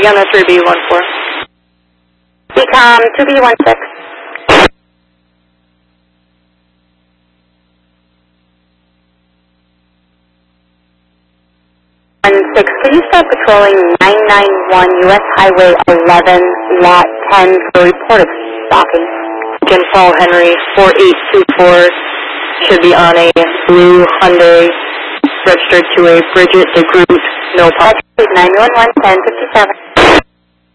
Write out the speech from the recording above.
on the 3B14. Decom 2B16. 16, can you start patrolling 991 U.S. Highway 11, Lot 10 for a report of stalking? Again, Paul Henry, 4824, should be on a blue Hyundai, registered to a Bridget DeGroot, no problem. 911 1057.